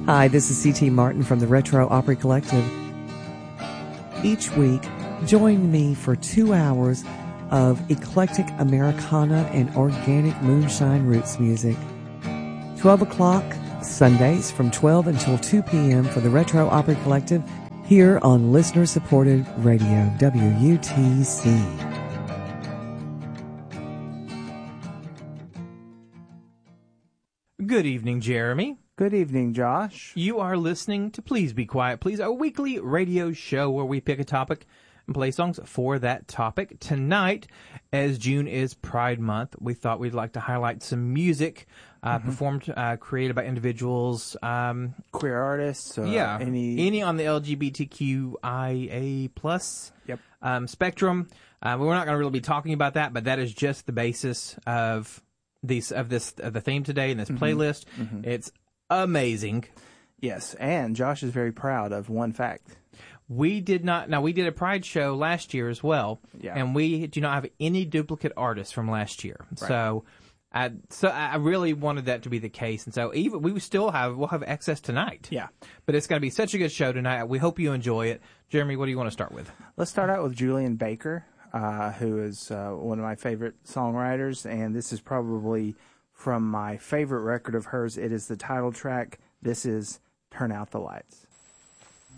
Hi, this is C.T. Martin from the Retro Opry Collective. Each week, join me for 2 hours of eclectic Americana and organic moonshine roots music. 12 o'clock, Sundays from 12 until 2 p.m. for the Retro Opry Collective here on listener-supported radio, WUTC. Good evening, Jeremy. Good evening, Josh. You are listening to Please Be Quiet, Please, a weekly radio show where we pick a topic and play songs for that topic. Tonight, as June is Pride Month, we thought we'd like to highlight some music performed, created by individuals. Queer artists. Any on the LGBTQIA plus spectrum. We're not going to really be talking about that, but that is just the basis of the theme today in this playlist. It's amazing. Yes, and Josh is very proud of one fact. We did a Pride show last year as well, and we do not have any duplicate artists from last year. Right. So I really wanted that to be the case, and so we'll have excess tonight. Yeah, but it's going to be such a good show tonight. We hope you enjoy it. Jeremy, what do you want to start with? Let's start out with Julian Baker, who is one of my favorite songwriters, and this is probably from my favorite record of hers. It is the title track. This is Turn Out the Lights.